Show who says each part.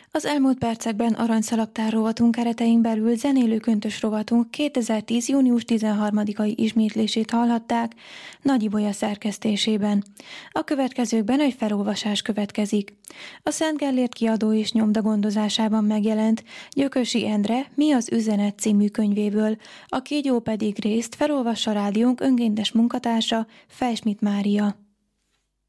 Speaker 1: Az elmúlt percekben aranyszalagtár rovatunk keretein belül zenélő köntös rovatunk 2010. június 13-ai ismétlését hallhatták Nagy Ibolya szerkesztésében. A következőkben egy felolvasás következik. A Szent Gellért kiadó és nyomda gondozásában megjelent Gyökösi Endre Mi az üzenet című könyvéből, a kígyó pedig részt felolvassa rádiónk önkéntes munkatársa, Fejsmit Mária.